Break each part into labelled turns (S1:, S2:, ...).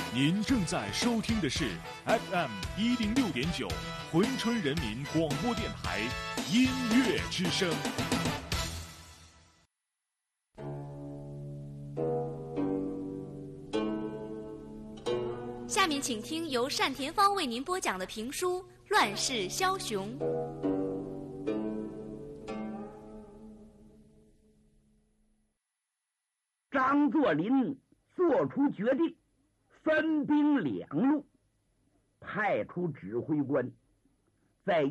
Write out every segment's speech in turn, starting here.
S1: 您正在收听的是 FM106.9珲春人民广播电台音乐之声。
S2: 下面请听由单田芳为您播讲的评书《乱世枭雄》。
S3: 张作霖做出决定，分兵两路，派出指挥官，在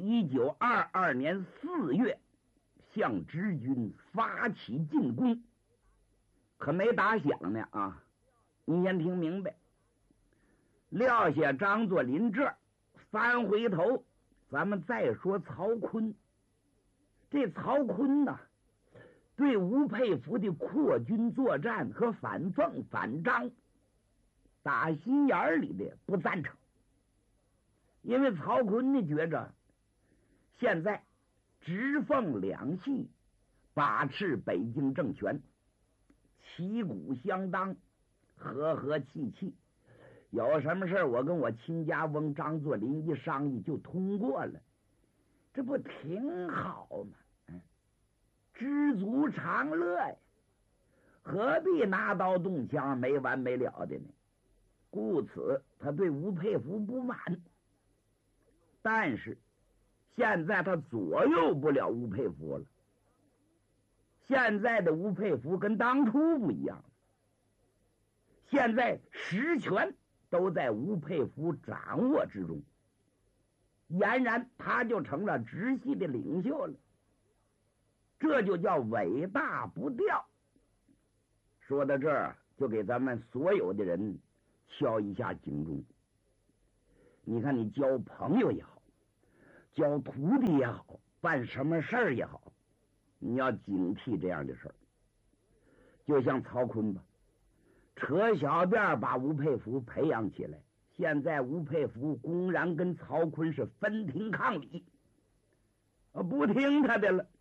S3: 1922年4月向直军发起进攻。可没打响呢啊！你先听明白。撂下张作霖这儿，翻回头，咱们再说曹锟。这曹锟呢，对吴佩孚的扩军作战和反奉反张，打心眼里的不赞成。因为曹锟呢觉着，现在直奉两系把持北京政权，旗鼓相当，和和气气，有什么事我跟我亲家翁张作霖一商议就通过了，这不挺好吗？知足常乐呀，何必拿刀动枪没完没了的呢？故此他对吴佩孚不满，但是现在他左右不了吴佩孚了。现在的吴佩孚跟当初不一样了，现在实权都在吴佩孚掌握之中，俨然他就成了直系的领袖了。这就叫尾大不掉。说到这儿，就给咱们所有的人敲一下警钟。你看，你交朋友也好，交徒弟也好，办什么事儿也好，你要警惕这样的事儿。就像曹锟吧，扯小辫把吴佩孚培养起来，现在吴佩孚公然跟曹锟是分庭抗礼，不听他的了。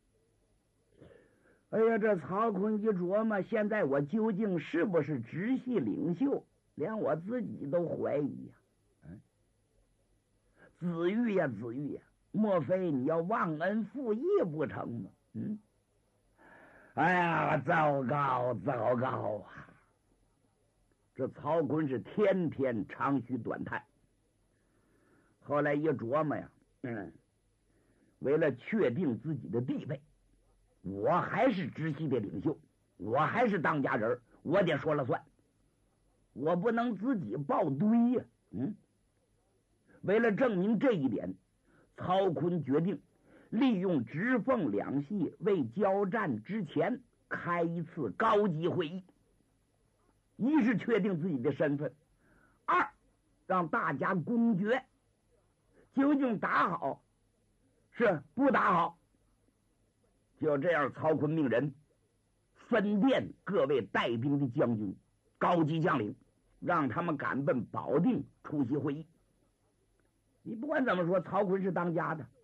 S3: 哎呀，这曹锟一琢磨，现在我究竟是不是直系领袖，连我自己都怀疑呀！子玉呀，子玉呀，莫非你要忘恩负义不成吗？哎呀，糟糕糟糕啊！这曹锟是天天长吁短叹。后来一琢磨呀，为了确定自己的地位，我还是直系的领袖，我还是当家人，我得说了算，我不能自己抱堆呀。为了证明这一点，曹锟决定利用直奉两系为交战之前开一次高级会议，一是确定自己的身份，二让大家公决究竟打好是不打好。就这样，曹锟命人分电各位带兵的将军、高级将领，让他们赶奔保定出席会议。你不管怎么说，曹锟是当家的。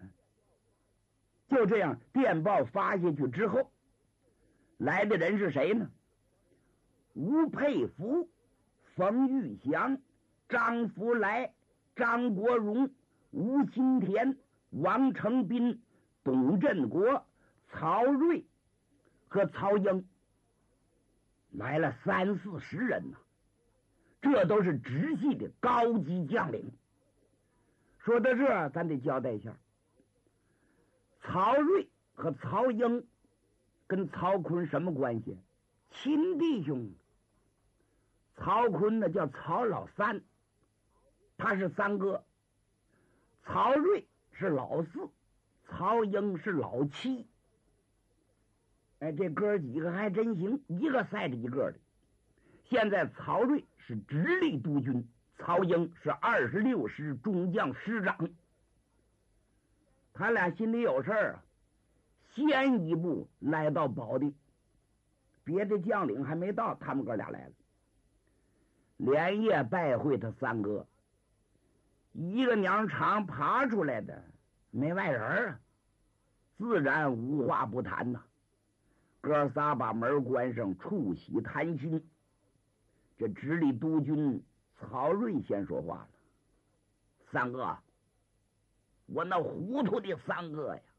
S3: 就这样，电报发下去之后，来的人是谁呢？吴佩孚、冯玉祥、张福来、张国荣、吴新田、王承斌、董振国、曹睿和曹英，来了30-40人呢，这都是直系的高级将领。说到这儿，咱得交代一下，曹睿和曹英跟曹锟什么关系？亲弟兄。曹锟呢叫曹老三，他是三哥；曹睿是老四，曹英是老七。这哥几个还真行，一个赛着一个的。现在曹睿是直隶督军，曹英是26师中将师长。他俩心里有事儿啊，先一步来到保定，别的将领还没到，他们哥俩来了，连夜拜会他三哥。一个娘肠爬出来的没外人啊，自然无话不谈呐。哥仨把门关上，促膝谈心。 这直隶督军曹睿先说话了：“三哥，我那糊涂的三哥呀！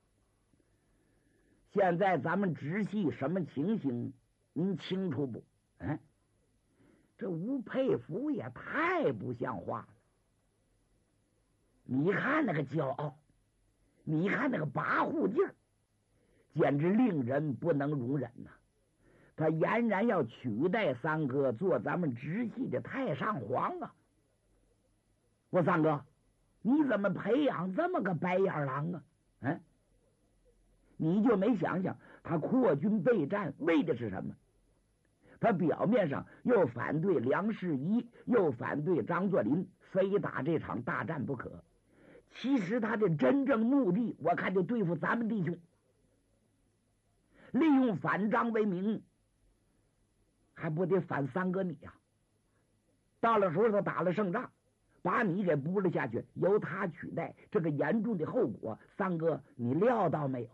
S3: 现在咱们直系什么情形，您清楚不？这吴佩孚也太不像话了！你看那个骄傲，你看那个跋扈劲儿，简直令人不能容忍呐！他俨然要取代三哥做咱们直系的太上皇啊！我三哥，你怎么培养这么个白眼狼啊？你就没想想他扩军备战为的是什么？他表面上又反对梁士仪，又反对张作霖，非打这场大战不可。其实他的真正目的，我看就对付咱们弟兄，利用反张为名，还不得反三哥你呀？到了时候他打了胜仗，把你给扑了下去，由他取代，这个严重的后果，三哥你料到没有？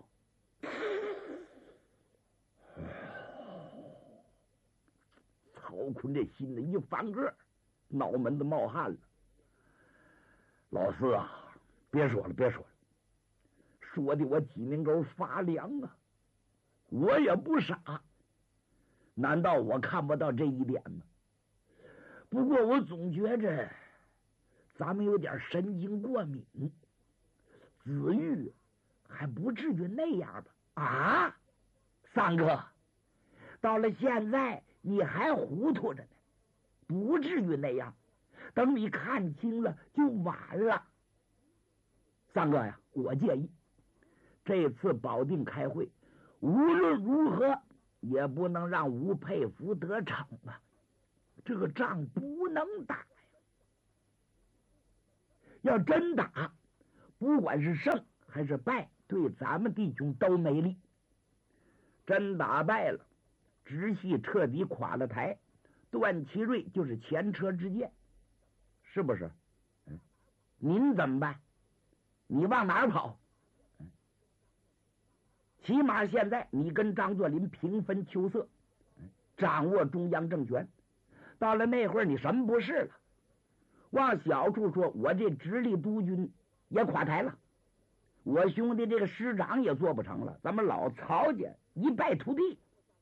S3: 曹锟这心里一翻个，脑门子冒汗了。老四啊，别说了，说的我脊梁沟发凉啊！我也不傻，难道我看不到这一点吗？不过我总觉着咱们有点神经过敏，子玉还不至于那样吧？啊，三哥，到了现在你还糊涂着呢，不至于那样，等你看清了就晚了。三哥呀，我建议这次保定开会，无论如何也不能让吴佩孚得逞啊！这个仗不能打呀！要真打，不管是胜还是败，对咱们弟兄都没利。真打败了，直系彻底垮了台，段祺瑞就是前车之鉴，是不是？您怎么办？你往哪儿跑？起码现在你跟张作霖平分秋色，掌握中央政权。到了那会儿，你什么不是了？往小处说，我这直隶督军也垮台了，我兄弟这个师长也做不成了，咱们老曹家一败涂地。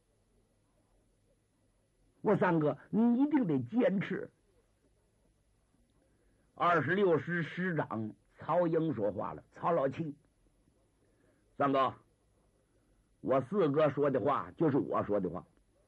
S3: 我三哥，你一定得坚持。26师师长曹英说话了：“曹老七，三哥，我四哥说的话就是我说的话。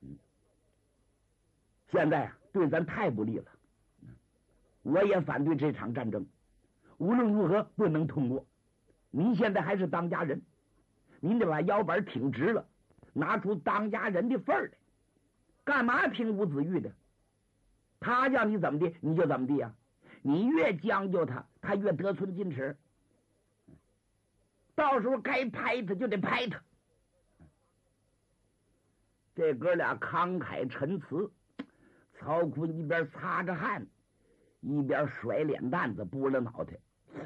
S3: 现在对咱太不利了，我也反对这场战争，无论如何不能通过。您现在还是当家人，您得把腰板挺直了，拿出当家人的份儿来。干嘛听吴子玉的？他叫你怎么地你就怎么地呀！你越将就他，他越得寸进尺。到时候该拍他就得拍他。”这哥俩慷慨陈词，曹锟一边擦着汗，一边甩脸蛋子，拨了脑袋。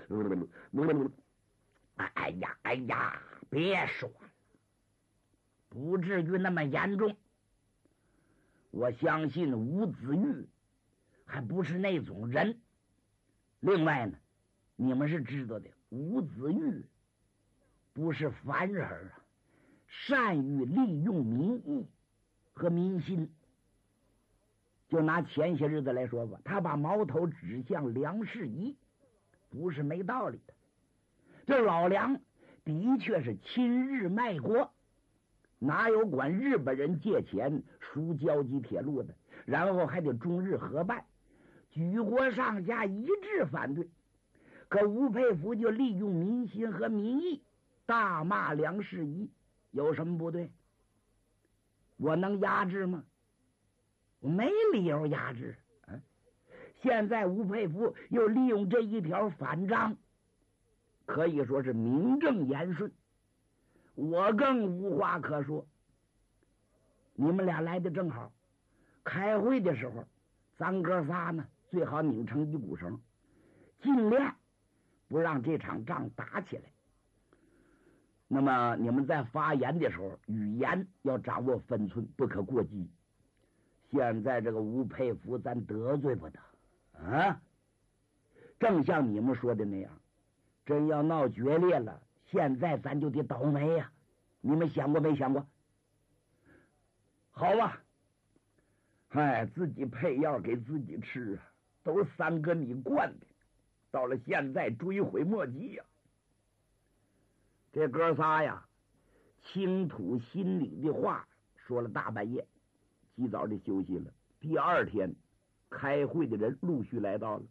S3: 哎呀，别说了，不至于那么严重。我相信吴子玉还不是那种人。另外呢，你们是知道的，吴子玉不是凡人啊，善于利用民意和民心。就拿前些日子来说吧，他把矛头指向梁士仪，不是没道理的。这老梁的确是亲日卖国，哪有管日本人借钱输交际铁路的，然后还得中日合办，举国上下一致反对。可吴佩孚就利用民心和民意大骂梁士仪，有什么不对？我能压制吗？我没理由压制。现在吴佩孚又利用这一条反章，可以说是名正言顺，我更无话可说。你们俩来的正好，开会的时候咱哥仨呢最好拧成一股绳，尽量不让这场仗打起来。那么你们在发言的时候，语言要掌握分寸，不可过激。 现在这个吴佩孚咱得罪不得啊！正像你们说的那样，真要闹决裂了，现在咱就得倒霉呀！你们想过没想过？好吧，自己配药给自己吃啊，都是三哥你惯的，到了现在追悔莫及呀！这哥仨呀，倾吐心里的话，说了大半夜，及早的休息了。第二天，开会的人陆续来到了。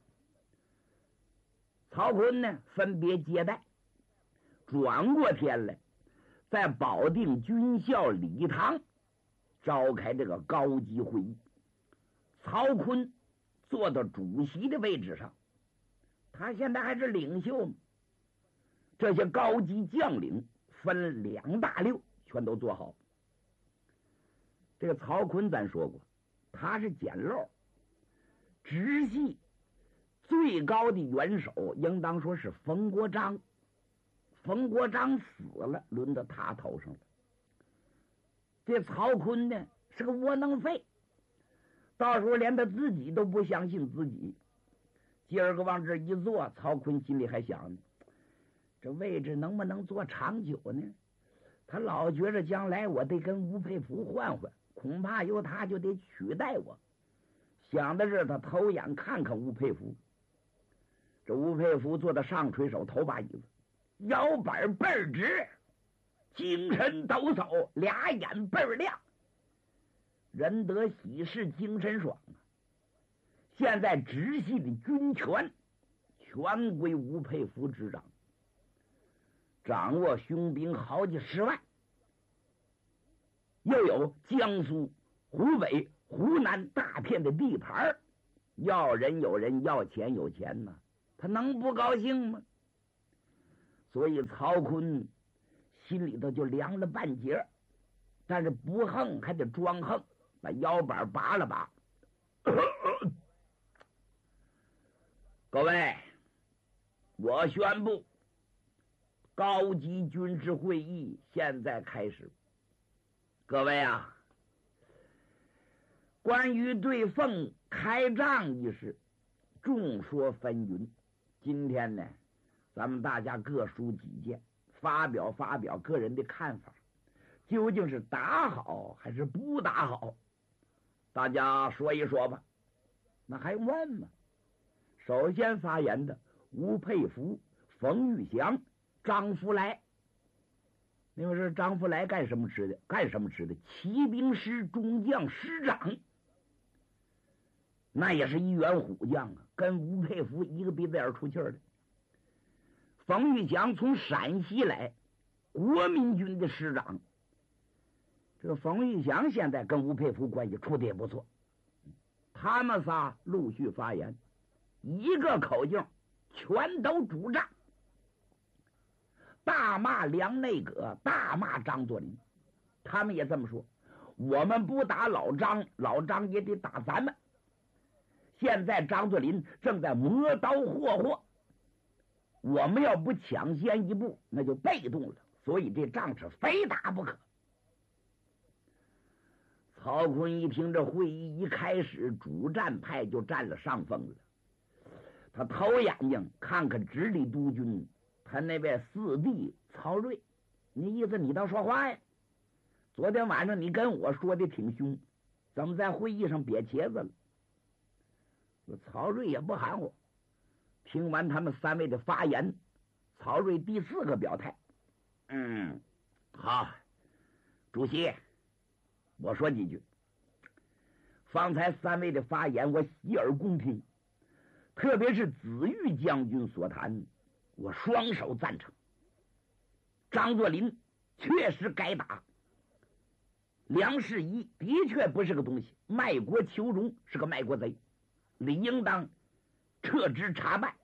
S3: 曹锟呢，分别接待。转过天来，在保定军校礼堂召开这个高级会议。曹锟坐到主席的位置上，他现在还是领袖嘛。这些高级将领分2大溜，全都做好。这个曹锟咱说过，他是捡漏，直系最高的元首应当说是冯国璋。冯国璋死了，轮到他头上了。这曹锟呢是个窝囊废，到时候连他自己都不相信自己。今儿个往这一坐，曹锟心里还想呢，这位置能不能做长久呢？他老觉着将来我得跟吴佩孚换换，恐怕由他就得取代我。想的是他头眼看看吴佩孚。这吴佩孚坐到上垂手头把椅子，腰板倍儿直，精神抖擞，俩眼倍儿亮，人得喜事精神爽啊！现在直系的军权全归吴佩孚执掌，掌握雄兵好几10万，又有江苏、湖北、湖南大片的地盘，要人有人，要钱有钱呢，他能不高兴吗？所以曹锟心里头就凉了半截，但是不横还得装横，把腰板拔了拔。各位，我宣布，高级军事会议现在开始。各位啊，关于对奉开仗一事，众说纷纭。今天呢，咱们大家各抒己见，发表个人的看法，究竟是打好还是不打好，大家说一说吧。那还用问吗？首先发言的吴佩孚、冯玉祥、张福来。那个是张福来干什么吃的？骑兵师中将师长，那也是一员虎将啊，跟吴佩孚一个鼻子眼出气的。冯玉祥从陕西来，国民军的师长。这个冯玉祥现在跟吴佩孚关系处的也不错。他们仨陆续发言，一个口径，全都主张大骂梁内阁，大骂张作霖。他们也这么说，我们不打老张，老张也得打咱们。现在张作霖正在磨刀霍霍，我们要不抢先一步，那就被动了，所以这仗是非打不可。曹锟一听这会议一开始，主战派就占了上风了。他偷眼睛看看直隶督军他那位四弟曹睿，你意思你倒说话呀？昨天晚上你跟我说的挺凶，怎么在会议上瘪茄子了？曹睿也不含糊，听完他们3位的发言，曹睿第4个表态。好，主席，我说几句。方才3位的发言我洗耳恭听，特别是子玉将军所谈，我双手赞成。张作霖确实该打，梁士仪的确不是个东西，卖国求荣，是个卖国贼，理应当撤职查办。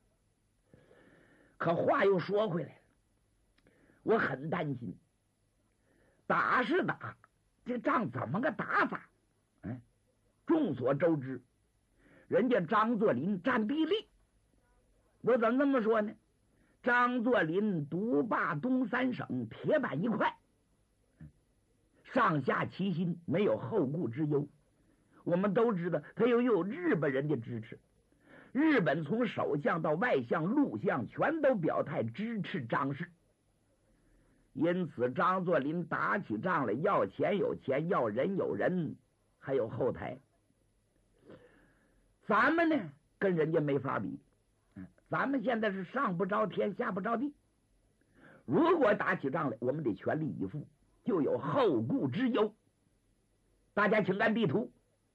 S3: 可话又说回来了，我很担心，打是打，这仗怎么个打法？众所周知，人家张作霖占地利。我怎么这么说呢？张作霖独霸东3省，铁板一块，上下齐心，没有后顾之忧。 我们都知道他又有日本人的支持，日本从首相到外相、陆相全都表态支持张氏。因此张作霖打起仗来，要钱有钱，要人有人，还有后台。咱们呢跟人家没法比，咱们现在是上不着天下不着地。如果打起仗来，我们得全力以赴，就有后顾之忧。大家请看地图，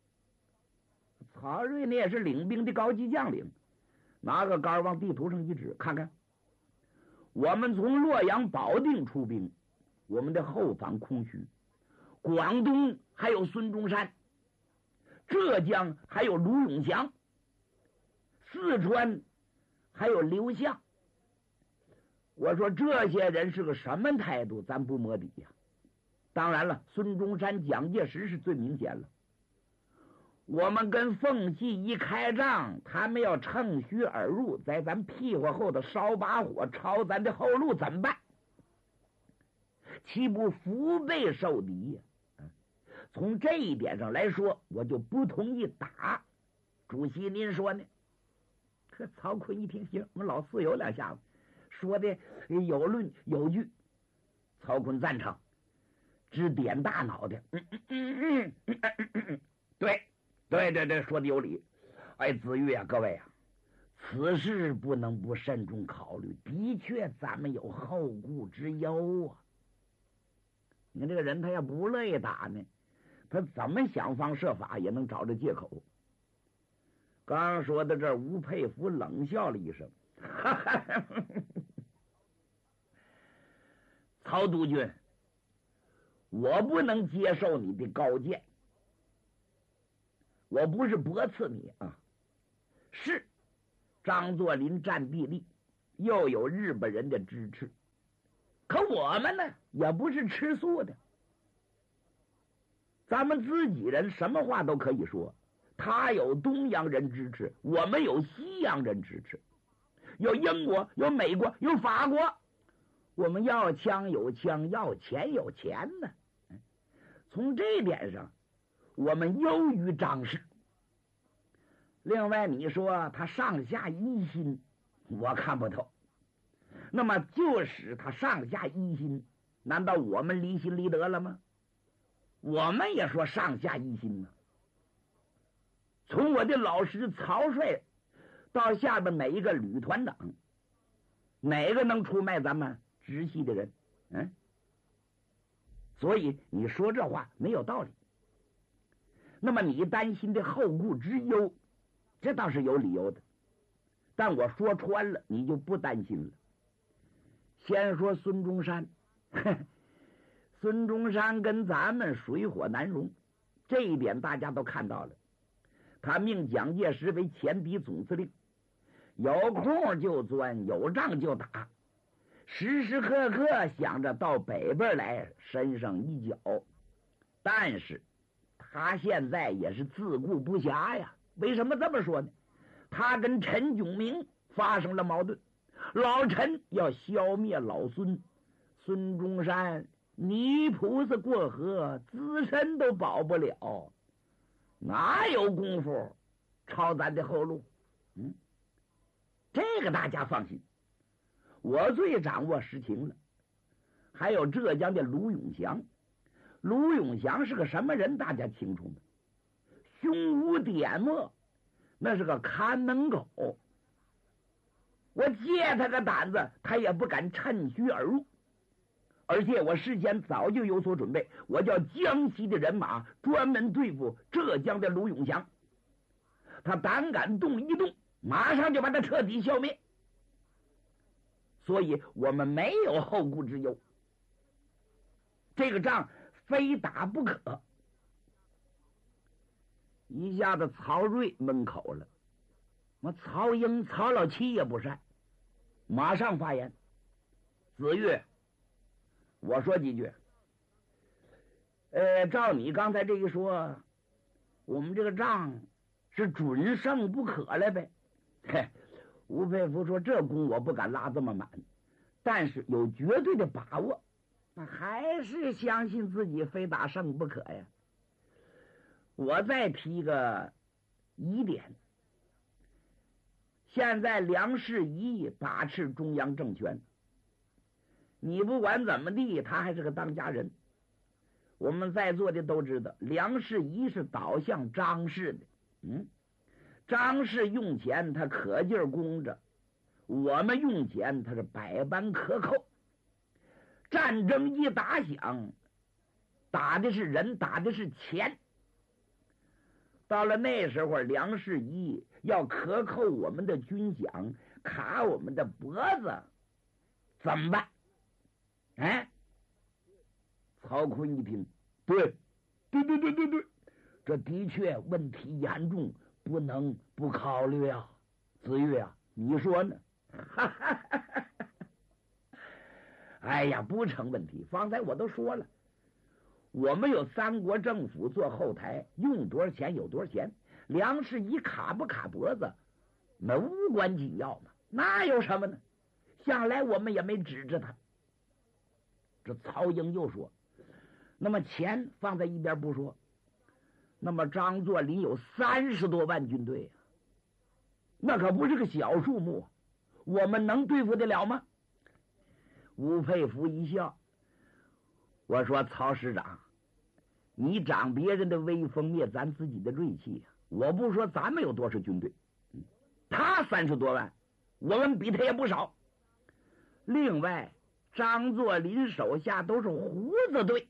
S3: 曹睿那也是领兵的高级将领，拿个杆往地图上一指，看看我们从洛阳保定出兵，我们的后方空虚，广东还有孙中山，浙江还有卢永祥，四川还有刘向。我说这些人是个什么态度，咱不摸底呀。当然了，孙中山、蒋介石是最明显了。我们跟奉系一开仗，他们要乘虚而入，在咱屁股后头烧把火，抄咱的后路，怎么办？岂不腹背受敌呀？从这一点上来说，我就不同意打。主席您说呢？可曹锟一听，行，我们老四有两下子，说的有论有据。曹锟赞成，直点大脑袋。对，说的有理。哎，子玉啊，各位啊，此事不能不慎重考虑。的确，咱们有后顾之忧啊。你看这个人，他要不乐意打呢，他怎么想方设法也能找着借口。刚说到这儿，吴佩孚冷笑了一声：“曹督军，我不能接受你的高见。我不是驳斥你啊，是张作霖占地利，又有日本人的支持，可我们呢也不是吃素的，咱们自己人什么话都可以说。他有东洋人支持，我们有西洋人支持，有英国，有美国，有法国，我们要枪有枪，要钱有钱呢。从这点上，我们优于张氏。另外你说他上下一心，我看不透。那么就使他上下一心，难道我们离心离德了吗？我们也说上下一心呢。从我的老师曹帅到下边每一个旅团长，哪个能出卖咱们直系的人？所以你说这话没有道理。那么你担心的后顾之忧，这倒是有理由的，但我说穿了，你就不担心了。先说孙中山，孙中山跟咱们水火难容，这一点大家都看到了。他命蒋介石为前敌总司令，有空就钻，有仗就打，时时刻刻想着到北边来伸上一脚。但是他现在也是自顾不暇呀。为什么这么说呢？他跟陈炯明发生了矛盾，老陈要消灭老孙，孙中山泥菩萨过河，自身都保不了，哪有功夫抄咱的后路？这个大家放心，我最掌握实情了。还有浙江的卢永祥，卢永祥是个什么人？大家清楚吗？胸无点墨，那是个看门狗。我借他个胆子，他也不敢趁虚而入。而且我事先早就有所准备，我叫江西的人马专门对付浙江的卢永祥，他胆敢动一动，马上就把他彻底消灭。所以我们没有后顾之忧，这个仗非打不可。一下子曹睿闷口了，曹英、曹老七也不善，马上发言：子玉，我说几句。照你刚才这一说，我们这个仗是准胜不可了呗。吴佩孚说：这功我不敢拉这么满，但是有绝对的把握，那还是相信自己非打胜不可呀。 我再提个疑点，现在梁士仪把持中央政权，你不管怎么地，他还是个当家人。我们在座的都知道，梁士仪是倒向张氏的，张氏用钱他可劲儿供着，我们用钱他是百般克扣。战争一打响，打的是人，打的是钱。到了那时候，梁士仪要克扣我们的军饷，卡我们的脖子，怎么办？曹锟一听，对，这的确问题严重，不能不考虑啊。子玉啊，你说呢？哎呀，不成问题。方才我都说了，我们有三国政府做后台，用多少钱有多少钱。梁士仪卡不卡脖子，那无关紧要嘛，那有什么呢？向来我们也没指着他。这曹营又说，那么钱放在一边不说，那么张作霖有30多万军队，那可不是个小数目，我们能对付得了吗？吴佩孚一笑，我说曹师长，你长别人的威风，灭咱自己的锐气。我不说咱们有多少军队，他30多万，我们比他也不少。另外张作霖手下都是胡子队，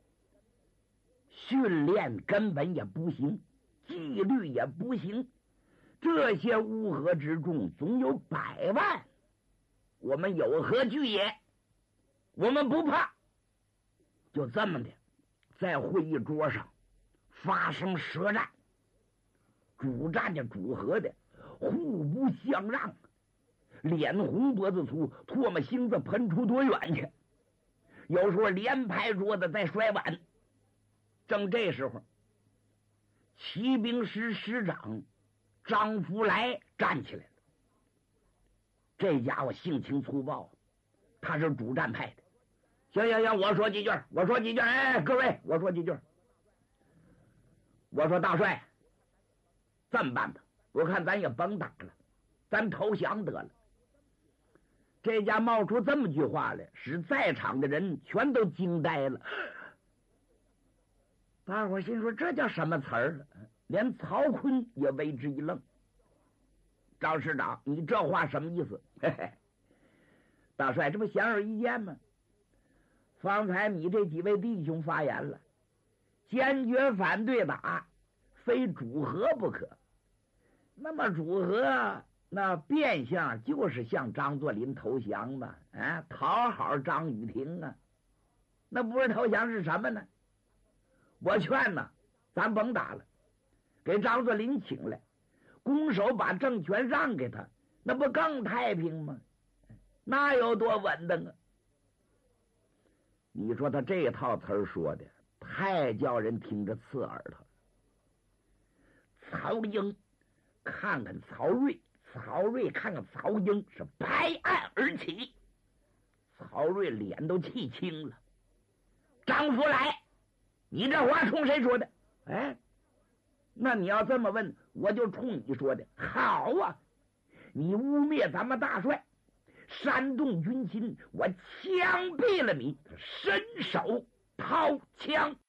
S3: 训练根本也不行，纪律也不行，这些乌合之众总有100万，我们有何惧也？我们不怕。就这么的，在会议桌上发生舌战，主战的主和的互不相让，脸红脖子粗，唾沫星子喷出多远去。有时候连拍桌子再摔碗。正这时候，骑兵师师长张福来站起来了。这家伙性情粗暴，他是主战派的。行，我说几句。哎，各位，我说几句。我说大帅，这么办吧，我看咱也甭打了，咱投降得了。这家冒出这么句话来，使在场的人全都惊呆了。大伙心说这叫什么词儿？连曹锟也为之一愣。张师长，你这话什么意思？嘿嘿，大帅，这不显而易见吗？方才你这几位弟兄发言了，坚决反对打，非主和不可。那么主和那变相就是向张作霖投降嘛，讨好张雨婷啊。那不是投降是什么呢？我劝呢，咱甭打了，给张作霖请来，拱手把政权让给他，那不更太平吗？那有多稳当啊？你说他这套词儿说的太叫人听着刺耳朵了。曹英看看曹睿，曹睿看看曹英，是拍案而起。曹睿脸都气青了。张福来，你这话冲谁说的？那你要这么问，我就冲你说的。好啊，你污蔑咱们大帅，煽动军心，我枪毙了你，伸手掏枪。